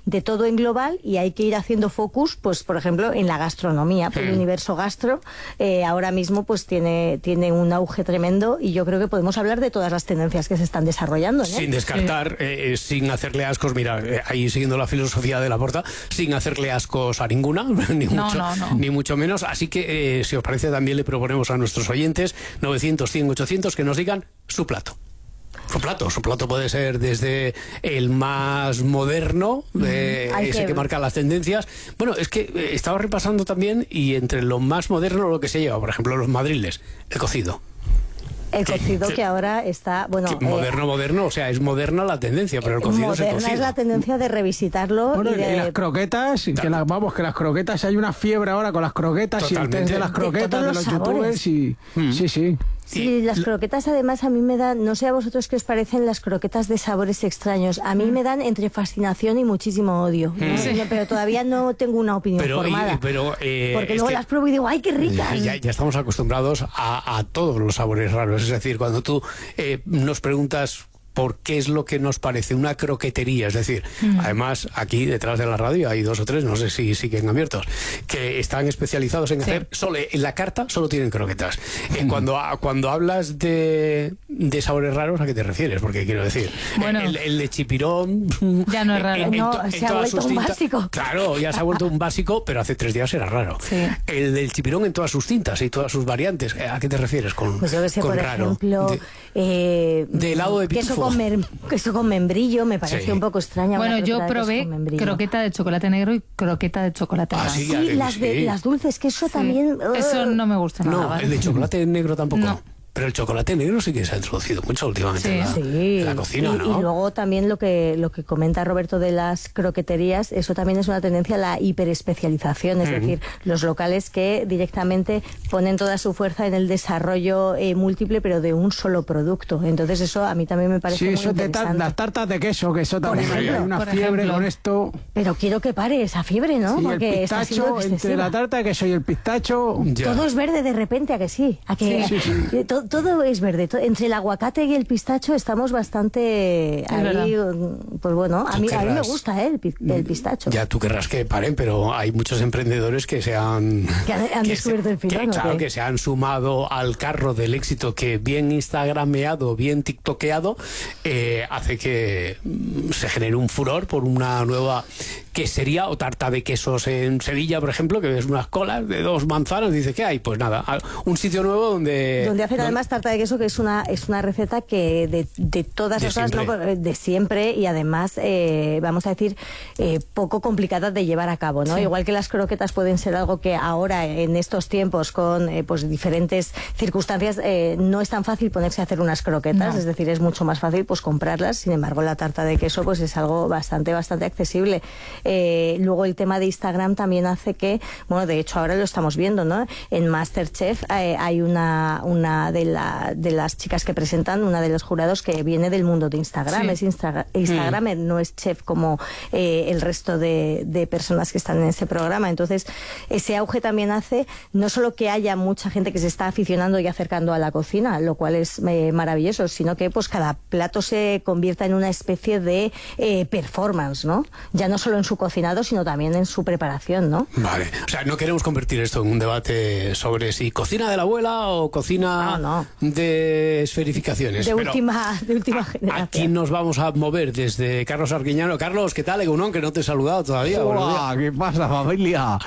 de todo en global y hay que ir haciendo focus, pues por ejemplo, en la gastronomía. El universo gastro ahora mismo pues tiene un auge tremendo y yo creo que podemos hablar de todas las tendencias que se están desarrollando, ¿no? Sin descartar, sin hacerle ascos, mira, ahí siguiendo la filosofía de Laporta, sin hacerle ascos a ninguna, ni mucho menos. Así que, si os parece, también le proponemos a nuestros oyentes 900, 100, 800 que nos digan su plato. Su plato puede ser desde el más moderno, ese que marca las tendencias. Bueno, es que estaba repasando también, y entre lo más moderno lo que se lleva, por ejemplo, los madriles, el cocido. El cocido que ahora está, bueno... Moderno, o sea, es moderna la tendencia, pero el cocido es el cocido. Es la tendencia de revisitarlo. Bueno, y las croquetas, que las croquetas, hay una fiebre ahora con las croquetas. Totalmente. Y el test de las croquetas de los youtubers y... Sí. Sí, las croquetas además a mí me dan, no sé a vosotros qué os parecen las croquetas de sabores extraños, a mí me dan entre fascinación y muchísimo odio, ¿no? Pero todavía no tengo una opinión formada, porque luego las pruebo y digo, ¡ay, qué ricas! Ya estamos acostumbrados a todos los sabores raros, es decir, cuando tú nos preguntas por qué es lo que nos parece una croquetería, es decir, además aquí detrás de la radio hay 2 o 3, no sé si siguen abiertos, que están especializados en hacer, solo en la carta solo tienen croquetas. Cuando hablas de sabores raros, ¿a qué te refieres? Porque quiero decir, bueno, el de chipirón ya no es raro, se ha vuelto un básico. Claro, ya se ha vuelto un básico, pero hace 3 días era raro. Sí. El del chipirón en todas sus tintas y todas sus variantes, ¿a qué te refieres con pues yo que sé, con por raro? Ejemplo, de helado de pitufo. Queso con membrillo me parece un poco extraña. Bueno, yo probé croqueta de chocolate negro y croqueta de chocolate blanco. Las dulces, que eso también... Eso no me gusta nada. No, el de chocolate negro tampoco. No. Pero el chocolate negro sí que se ha introducido mucho últimamente en la cocina, ¿no? Y luego también lo que comenta Roberto de las croqueterías, eso también es una tendencia a la hiperespecialización, es decir, los locales que directamente ponen toda su fuerza en el desarrollo múltiple, pero de un solo producto. Entonces eso a mí también me parece muy interesante. Las tartas de queso, que eso también hay una fiebre con esto. Pero quiero que pare esa fiebre, ¿no? Sí, porque el pistacho, entre la tarta de queso y el pistacho... Todo es verde de repente, ¿a que sí? Todo es verde. Entre el aguacate y el pistacho estamos bastante ahí. Pues bueno, a mí me gusta el pistacho. Ya tú querrás que paren, pero hay muchos emprendedores que han descubierto el filón. Claro, que se han sumado al carro del éxito, que bien instagrameado, bien tiktokeado, hace que se genere un furor por una nueva quesería o tarta de quesos en Sevilla, por ejemplo, que ves unas colas de 2 manzanas, dice, ¿qué hay? Pues nada, un sitio nuevo donde hacen además tarta de queso, que es una receta que de todas las cosas, ¿no? De siempre, y además vamos a decir poco complicada de llevar a cabo, ¿no? Igual que las croquetas pueden ser algo que ahora en estos tiempos con pues diferentes circunstancias no es tan fácil ponerse a hacer unas croquetas, es decir, es mucho más fácil pues comprarlas. Sin embargo, la tarta de queso pues es algo bastante accesible. Luego el tema de Instagram también hace que, bueno, de hecho ahora lo estamos viendo, ¿no? En MasterChef hay una de las chicas que presentan, una de los jurados que viene del mundo de Instagram, es Instagramer, no es chef como el resto de personas que están en ese programa. Entonces ese auge también hace no solo que haya mucha gente que se está aficionando y acercando a la cocina, lo cual es maravilloso, sino que pues cada plato se convierta en una especie de performance, ¿no? Ya no solo en su cocinado, sino también en su preparación, ¿no? Vale, o sea, no queremos convertir esto en un debate sobre si cocina de la abuela o cocina de esferificaciones. De última generación. Aquí nos vamos a mover desde Carlos Arguiñano. Carlos, ¿qué tal, Egunon? Que no te he saludado todavía. Hola, ¿qué pasa, familia?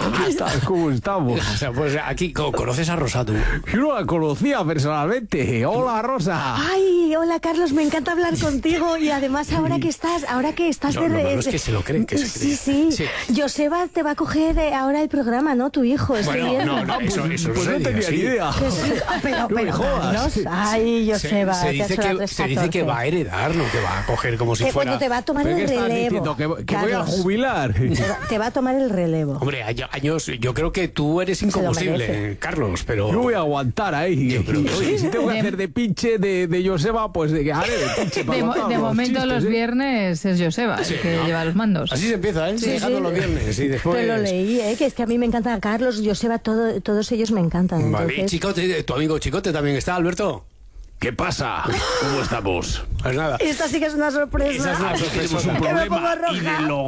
¿Cómo estamos? O sea, pues aquí, ¿conoces a Rosa tú? Yo no la conocía personalmente. Hola, Rosa. Ay, hola, Carlos, me encanta hablar contigo, y además ahora que estás no es que se lo creen, que se creen. Sí. Joseba te va a coger ahora el programa, ¿no? Tu hijo. Bueno, eso no tenía ni idea. Pero Carlos, ay, Joseba. Se dice que va a heredar, no que va a coger como si fuera... Cuando te va a tomar el relevo. Que voy a jubilar. Te va a tomar el relevo. Hombre, años, yo creo que tú eres incombustible, Carlos, pero... Yo voy a aguantar ahí. Oye, si tengo que hacer de pinche de Joseba, pues de que haré de pinche para de momento los viernes es Joseba el que lleva los mandos. Así se empieza, ¿eh? Dejando los viernes y después... Pero lo leí, que es que a mí me encanta Carlos, Joseba, todos ellos me encantan. Vale, entonces... y Chicote, tu amigo Chicote también está, Alberto. ¿Qué pasa? ¿Cómo estamos? Pues nada. Esta sí que es una sorpresa. Esa es una sorpresa. Tenemos un problema. Que me pongo roja. Y de lo